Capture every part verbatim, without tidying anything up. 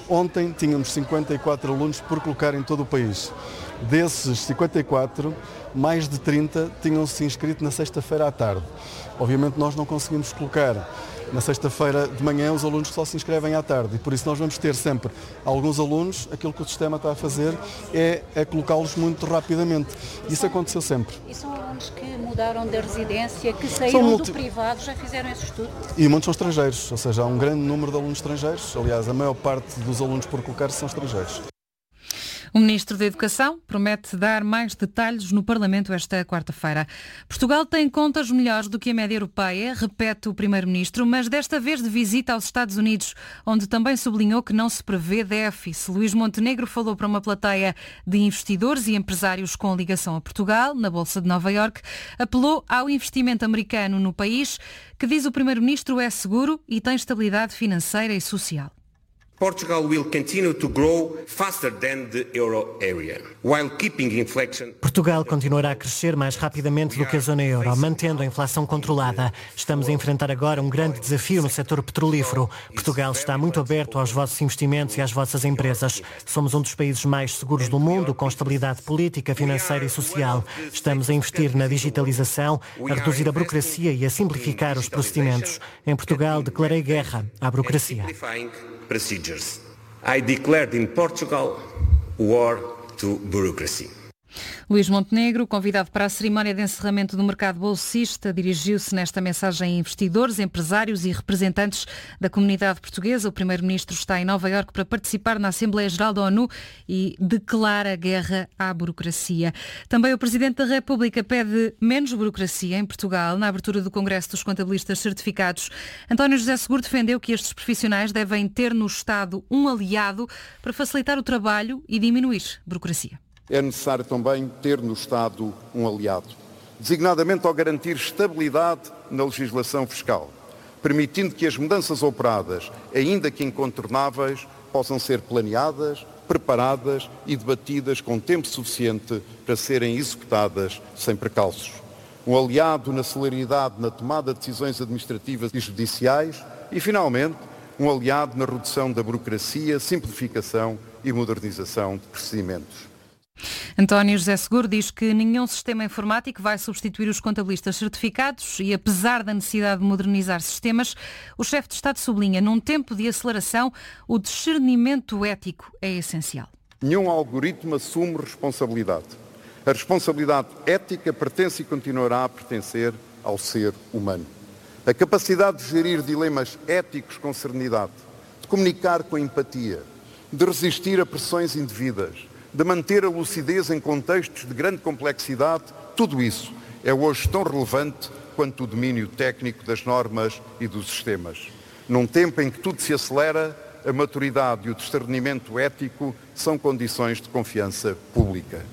Ontem tínhamos cinquenta e quatro alunos por colocar em todo o país. Desses cinquenta e quatro, mais de trinta tinham-se inscrito na sexta-feira à tarde. Obviamente nós não conseguimos colocar na sexta-feira de manhã os alunos que só se inscrevem à tarde e por isso nós vamos ter sempre alguns alunos, aquilo que o sistema está a fazer é, é colocá-los muito rapidamente. Isso aconteceu sempre. E são alunos que mudaram de residência, que saíram multi... do privado, já fizeram esse estudo? E muitos são estrangeiros, ou seja, há um grande número de alunos estrangeiros. Aliás, a maior parte dos alunos por colocar são estrangeiros. O Ministro da Educação promete dar mais detalhes no Parlamento esta quarta-feira. Portugal tem contas melhores do que a média europeia, repete o Primeiro-Ministro, mas desta vez de visita aos Estados Unidos, onde também sublinhou que não se prevê déficit. Luís Montenegro falou para uma plateia de investidores e empresários com ligação a Portugal, na Bolsa de Nova Iorque, apelou ao investimento americano no país, que diz o Primeiro-Ministro é seguro e tem estabilidade financeira e social. Portugal will continue to grow faster than the euro area, while keeping inflation. Portugal continuará a crescer mais rapidamente do que a zona euro, mantendo a inflação controlada. Estamos a enfrentar agora um grande desafio no setor petrolífero. Portugal está muito aberto aos vossos investimentos e às vossas empresas. Somos um dos países mais seguros do mundo, com estabilidade política, financeira e social. Estamos a investir na digitalização, a reduzir a burocracia e a simplificar os procedimentos. Em Portugal, declarei guerra à burocracia. Procedures. I declared in Portugal war to bureaucracy. Luís Montenegro, convidado para a cerimónia de encerramento do mercado bolsista, dirigiu-se nesta mensagem a investidores, empresários e representantes da comunidade portuguesa. O Primeiro-Ministro está em Nova Iorque para participar na Assembleia Geral da ONU e declara guerra à burocracia. Também o Presidente da República pede menos burocracia em Portugal. Na abertura do Congresso dos Contabilistas Certificados, António José Seguro defendeu que estes profissionais devem ter no Estado um aliado para facilitar o trabalho e diminuir burocracia. É necessário também ter no Estado um aliado, designadamente ao garantir estabilidade na legislação fiscal, permitindo que as mudanças operadas, ainda que incontornáveis, possam ser planeadas, preparadas e debatidas com tempo suficiente para serem executadas sem precalços. Um aliado na celeridade na tomada de decisões administrativas e judiciais e, finalmente, um aliado na redução da burocracia, simplificação e modernização de procedimentos. António José Seguro diz que nenhum sistema informático vai substituir os contabilistas certificados e, apesar da necessidade de modernizar sistemas, o chefe de Estado sublinha, num tempo de aceleração, o discernimento ético é essencial. Nenhum algoritmo assume responsabilidade. A responsabilidade ética pertence e continuará a pertencer ao ser humano. A capacidade de gerir dilemas éticos com serenidade, de comunicar com empatia, de resistir a pressões indevidas, de manter a lucidez em contextos de grande complexidade, tudo isso é hoje tão relevante quanto o domínio técnico das normas e dos sistemas. Num tempo em que tudo se acelera, a maturidade e o discernimento ético são condições de confiança pública.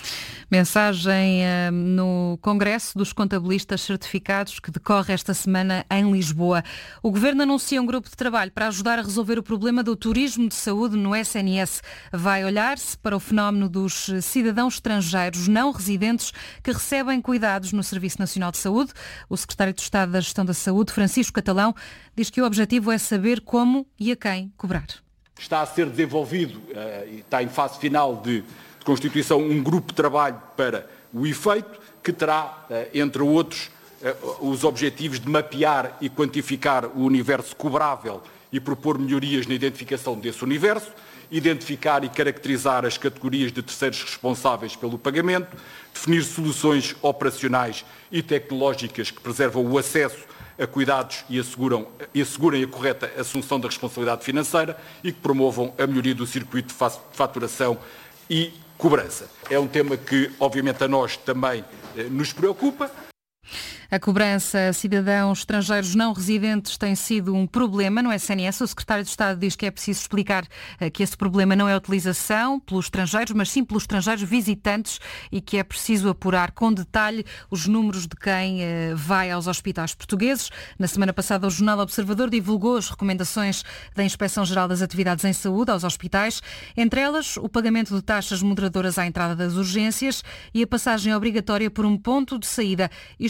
Mensagem uh, no Congresso dos Contabilistas Certificados que decorre esta semana em Lisboa. O Governo anuncia um grupo de trabalho para ajudar a resolver o problema do turismo de saúde no S N S. Vai olhar-se para o fenómeno dos cidadãos estrangeiros não residentes que recebem cuidados no Serviço Nacional de Saúde. O Secretário de Estado da Gestão da Saúde, Francisco Catalão, diz que o objetivo é saber como e a quem cobrar. Está a ser desenvolvido uh, e está em fase final de de constituição um grupo de trabalho para o efeito, que terá, entre outros, os objetivos de mapear e quantificar o universo cobrável e propor melhorias na identificação desse universo, identificar e caracterizar as categorias de terceiros responsáveis pelo pagamento, definir soluções operacionais e tecnológicas que preservam o acesso a cuidados e asseguram, e assegurem a correta assunção da responsabilidade financeira e que promovam a melhoria do circuito de faturação e cobrança. É um tema que, obviamente, a nós também eh, nos preocupa. A cobrança a cidadãos estrangeiros não residentes tem sido um problema no S N S. O Secretário de Estado diz que é preciso explicar que esse problema não é a utilização pelos estrangeiros, mas sim pelos estrangeiros visitantes e que é preciso apurar com detalhe os números de quem vai aos hospitais portugueses. Na semana passada, o Jornal Observador divulgou as recomendações da Inspeção-Geral das Atividades em Saúde aos hospitais, entre elas o pagamento de taxas moderadoras à entrada das urgências e a passagem obrigatória por um ponto de saída, isto para evitar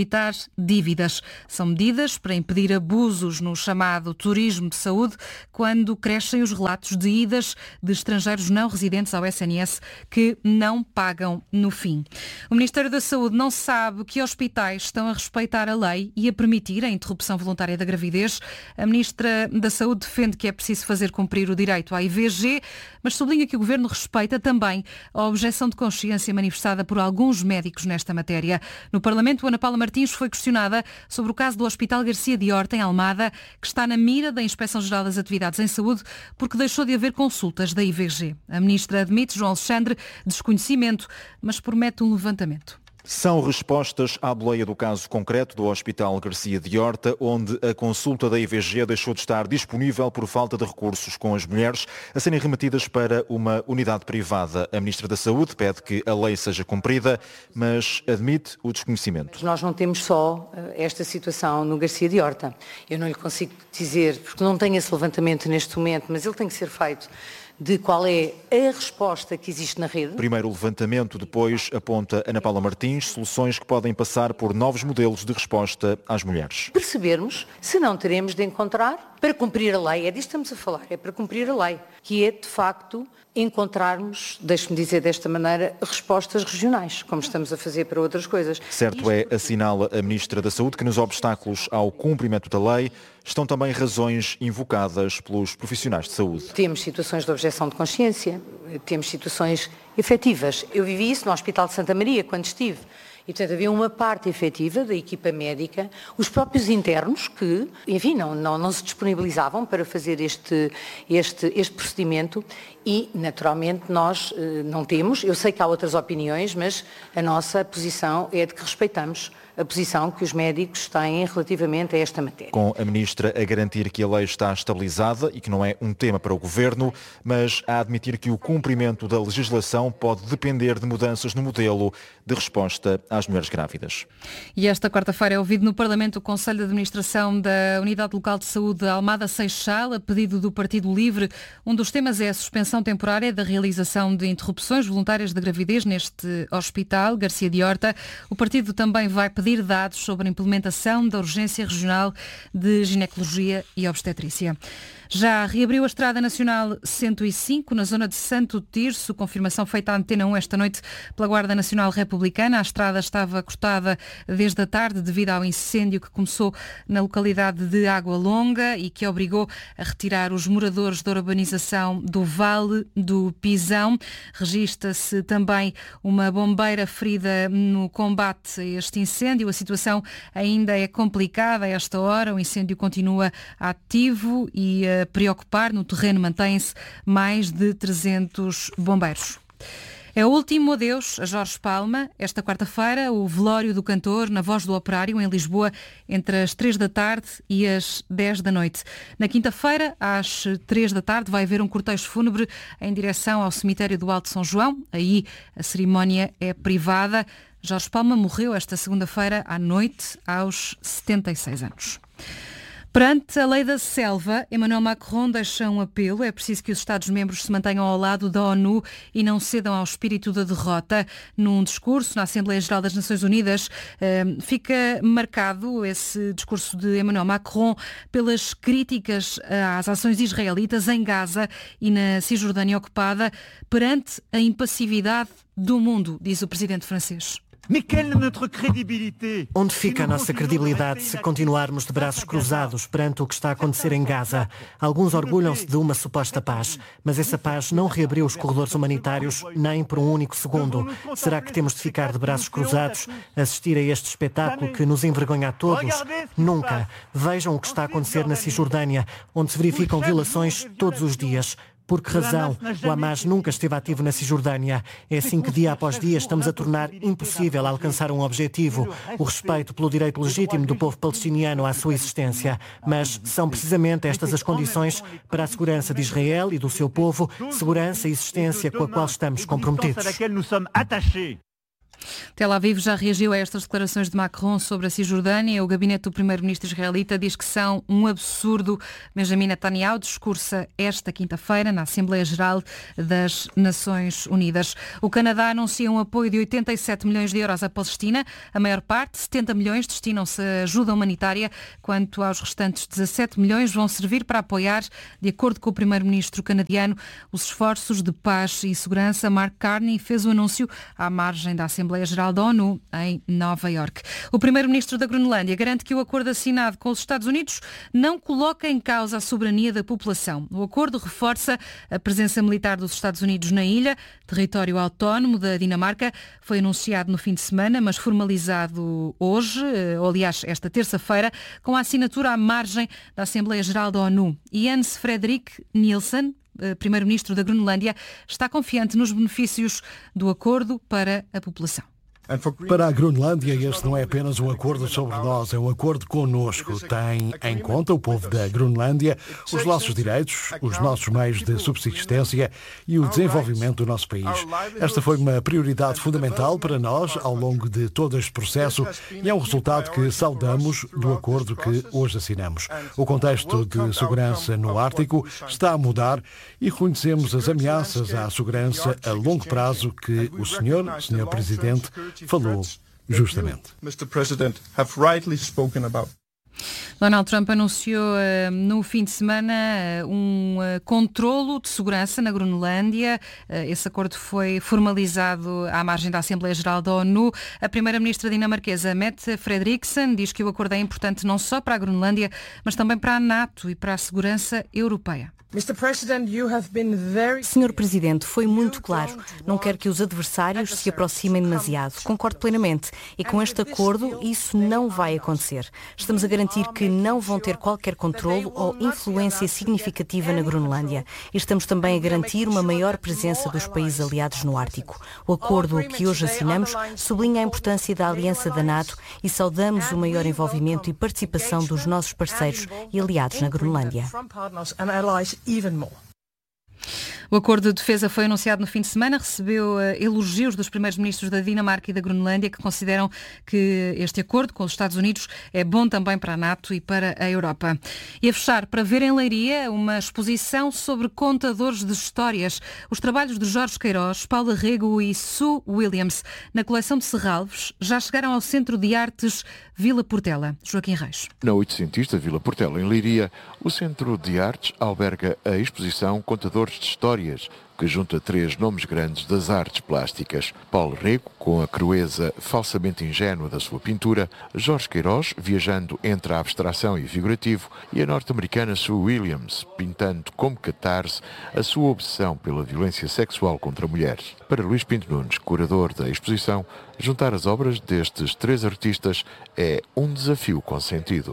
quitar dívidas. São medidas para impedir abusos no chamado turismo de saúde quando crescem os relatos de idas de estrangeiros não residentes ao S N S que não pagam no fim. O Ministério da Saúde não sabe que hospitais estão a respeitar a lei e a permitir a interrupção voluntária da gravidez. A Ministra da Saúde defende que é preciso fazer cumprir o direito à I V G, mas sublinha que o Governo respeita também a objeção de consciência manifestada por alguns médicos nesta matéria. No Parlamento, Ana Paula Martins foi questionada sobre o caso do Hospital Garcia de Horta, em Almada, que está na mira da Inspeção-Geral das Atividades em Saúde porque deixou de haver consultas da I V G. A Ministra admite, João Alexandre, desconhecimento, mas promete um levantamento. São respostas à boleia do caso concreto do Hospital Garcia de Horta, onde a consulta da I V G deixou de estar disponível por falta de recursos com as mulheres a serem remetidas para uma unidade privada. A Ministra da Saúde pede que a lei seja cumprida, mas admite o desconhecimento. Nós não temos só esta situação no Garcia de Horta. Eu não lhe consigo dizer, porque não tenho esse levantamento neste momento, mas ele tem que ser feito, de qual é a resposta que existe na rede. Primeiro o levantamento, depois aponta Ana Paula Martins, soluções que podem passar por novos modelos de resposta às mulheres. Percebermos se não teremos de encontrar, para cumprir a lei, é disto que estamos a falar, é para cumprir a lei, que é de facto encontrarmos, deixe-me dizer desta maneira, respostas regionais, como estamos a fazer para outras coisas. Certo é, assinala a Ministra da Saúde, que nos obstáculos ao cumprimento da lei estão também razões invocadas pelos profissionais de saúde. Temos situações de objeção de consciência, temos situações efetivas. Eu vivi isso no Hospital de Santa Maria, quando estive. E, portanto, havia uma parte efetiva da equipa médica, os próprios internos que, enfim, não, não, não se disponibilizavam para fazer este, este, este procedimento e, naturalmente, nós eh, não temos. Eu sei que há outras opiniões, mas a nossa posição é de que respeitamos a posição que os médicos têm relativamente a esta matéria. Com a Ministra a garantir que a lei está estabilizada e que não é um tema para o Governo, mas a admitir que o cumprimento da legislação pode depender de mudanças no modelo de resposta às mulheres grávidas. E esta quarta-feira é ouvido no Parlamento o Conselho de Administração da Unidade Local de Saúde Almada Seixal, a pedido do Partido Livre. Um dos temas é a suspensão temporária da realização de interrupções voluntárias de gravidez neste hospital, Garcia de Horta. O partido também vai pedir dados sobre a implementação da Urgência Regional de Ginecologia e Obstetrícia. Já reabriu a Estrada Nacional cento e cinco, na zona de Santo Tirso, confirmação feita à Antena um esta noite pela Guarda Nacional Republicana. A estrada estava cortada desde a tarde devido ao incêndio que começou na localidade de Água Longa e que obrigou a retirar os moradores da urbanização do Vale do Pisão. Regista-se também uma bombeira ferida no combate a este incêndio. A situação ainda é complicada a esta hora. O incêndio continua ativo e a preocupar. No terreno mantêm-se mais de trezentos bombeiros. É o último adeus a Jorge Palma. Esta quarta-feira, o velório do cantor na Voz do Operário, em Lisboa, entre as três da tarde e as dez da noite. Na quinta-feira, às três da tarde, vai haver um cortejo fúnebre em direção ao cemitério do Alto São João. Aí a cerimónia é privada. Jorge Palma morreu esta segunda-feira à noite, aos setenta e seis anos. Perante a lei da selva, Emmanuel Macron deixa um apelo. É preciso que os Estados-membros se mantenham ao lado da ONU e não cedam ao espírito da derrota. Num discurso na Assembleia Geral das Nações Unidas, fica marcado esse discurso de Emmanuel Macron pelas críticas às ações israelitas em Gaza e na Cisjordânia ocupada perante a impassividade do mundo, diz o presidente francês. Onde fica a nossa credibilidade se continuarmos de braços cruzados perante o que está a acontecer em Gaza? Alguns orgulham-se de uma suposta paz, mas essa paz não reabriu os corredores humanitários nem por um único segundo. Será que temos de ficar de braços cruzados, assistir a este espetáculo que nos envergonha a todos? Nunca. Vejam o que está a acontecer na Cisjordânia, onde se verificam violações todos os dias. Por que razão? O Hamas nunca esteve ativo na Cisjordânia. É assim que dia após dia estamos a tornar impossível alcançar um objetivo, o respeito pelo direito legítimo do povo palestiniano à sua existência. Mas são precisamente estas as condições para a segurança de Israel e do seu povo, segurança e existência com a qual estamos comprometidos. Tel Aviv já reagiu a estas declarações de Macron sobre a Cisjordânia. O gabinete do primeiro-ministro israelita diz que são um absurdo. Benjamin Netanyahu discursa esta quinta-feira na Assembleia Geral das Nações Unidas. O Canadá anuncia um apoio de oitenta e sete milhões de euros à Palestina. A maior parte, setenta milhões, destinam-se a ajuda humanitária. Quanto aos restantes dezassete milhões, vão servir para apoiar, de acordo com o primeiro-ministro canadiano, os esforços de paz e segurança. Mark Carney fez o anúncio à margem da Assembleia Geral da ONU em Nova Iorque. O primeiro-ministro da Groenlândia garante que o acordo assinado com os Estados Unidos não coloca em causa a soberania da população. O acordo reforça a presença militar dos Estados Unidos na ilha, território autónomo da Dinamarca. Foi anunciado no fim de semana, mas formalizado hoje, ou aliás, esta terça-feira, com a assinatura à margem da Assembleia Geral da ONU. Jens Frederik Nielsen, primeiro-ministro da Groenlândia, está confiante nos benefícios do acordo para a população. Para a Groenlândia, este não é apenas um acordo sobre nós, é um acordo connosco. Tem em conta o povo da Groenlândia, os nossos direitos, os nossos meios de subsistência e o desenvolvimento do nosso país. Esta foi uma prioridade fundamental para nós ao longo de todo este processo e é um resultado que saudamos do acordo que hoje assinamos. O contexto de segurança no Ártico está a mudar e reconhecemos as ameaças à segurança a longo prazo que o senhor, senhor Presidente, falou justamente. Donald Trump anunciou uh, no fim de semana uh, um uh, controlo de segurança na Groenlândia. Uh, esse acordo foi formalizado à margem da Assembleia Geral da ONU. A primeira-ministra dinamarquesa Mette Frederiksen diz que o acordo é importante não só para a Groenlândia, mas também para a NATO e para a segurança europeia. Senhor Presidente, foi muito claro. Não quero que os adversários se aproximem demasiado. Concordo plenamente. E com este acordo, isso não vai acontecer. Estamos a garantir que não vão ter qualquer controlo ou influência significativa na Groenlândia. E estamos também a garantir uma maior presença dos países aliados no Ártico. O acordo que hoje assinamos sublinha a importância da aliança da NATO e saudamos o maior envolvimento e participação dos nossos parceiros e aliados na Groenlândia. Even more. O acordo de defesa foi anunciado no fim de semana, recebeu uh, elogios dos primeiros ministros da Dinamarca e da Groenlândia, que consideram que este acordo com os Estados Unidos é bom também para a NATO e para a Europa. E a fechar, para ver em Leiria, uma exposição sobre contadores de histórias. Os trabalhos de Jorge Queiroz, Paulo Rego e Sue Williams, na coleção de Serralves, já chegaram ao Centro de Artes Vila Portela. Joaquim Reis. Na oitocentista Vila Portela, em Leiria, o Centro de Artes alberga a exposição Contadores de Histórias, que junta três nomes grandes das artes plásticas. Paulo Rego, com a crueza falsamente ingênua da sua pintura, Jorge Queiroz, viajando entre a abstração e o figurativo, e a norte-americana Sue Williams, pintando como catarse a sua obsessão pela violência sexual contra mulheres. Para Luís Pinto Nunes, curador da exposição, juntar as obras destes três artistas é um desafio com sentido. O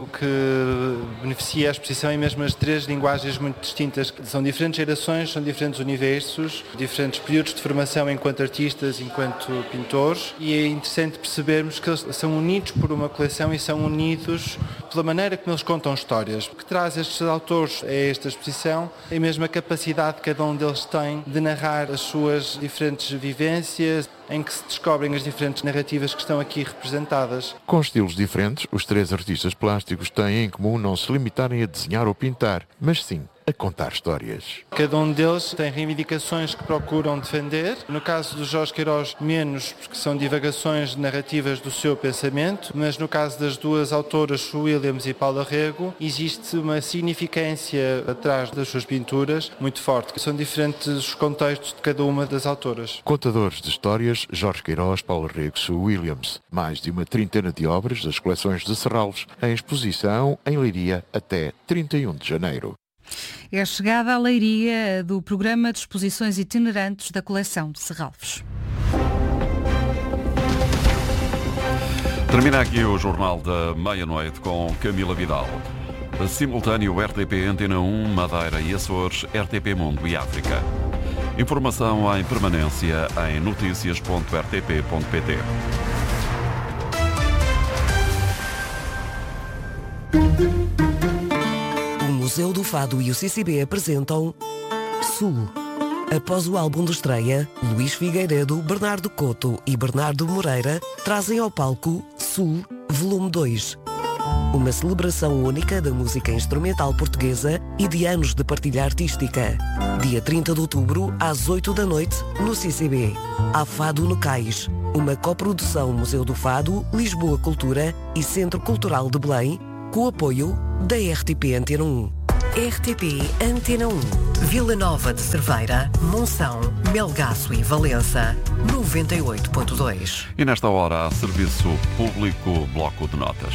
que beneficia a exposição é mesmo as três linguagens muito distintas. São diferentes gerações, são diferentes universos, diferentes períodos de formação enquanto artistas, enquanto pintores, e é interessante percebermos que eles são unidos por uma coleção e são unidos pela maneira como eles contam histórias. O que traz estes autores a esta exposição é mesmo a capacidade que cada um deles tem de narrar as suas diferentes vivências, em que se descobrem as diferentes narrativas que estão aqui representadas. Com estilos diferentes, os três artistas plásticos têm em comum não se limitarem a desenhar ou pintar, mas sim a contar histórias. Cada um deles tem reivindicações que procuram defender. No caso do Jorge Queiroz, menos, porque são divagações narrativas do seu pensamento, mas no caso das duas autoras, Sue Williams e Paula Rego, existe uma significância atrás das suas pinturas muito forte. São diferentes os contextos de cada uma das autoras. Contadores de histórias, Jorge Queiroz, Paula Rego, Sue Williams. Mais de uma trintena de obras das coleções de Serralves em exposição em Leiria até trinta e um de janeiro. É a chegada à Leiria do programa de exposições itinerantes da coleção de Serralves. Termina aqui o Jornal da Meia-Noite com Camila Vidal. Simultâneo R T P Antena um, Madeira e Açores, R T P Mundo e África. Informação em permanência em notícias ponto r t p ponto p t. O Museu do Fado e o C C B apresentam Sul. Após o álbum de estreia, Luís Figueiredo, Bernardo Couto e Bernardo Moreira trazem ao palco Sul, volume dois. Uma celebração única da música instrumental portuguesa e de anos de partilha artística. Dia trinta de outubro, às oito da noite, no C C B. Há Fado no Cais, uma coprodução Museu do Fado, Lisboa Cultura e Centro Cultural de Belém, com o apoio da R T P Antena um. R T P Antena um. Vila Nova de Cerveira, Monção, Melgaço e Valença, noventa e oito ponto dois. E nesta hora, há Serviço Público, Bloco de Notas.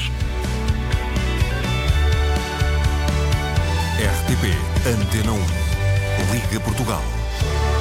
R T P Antena um. Liga Portugal.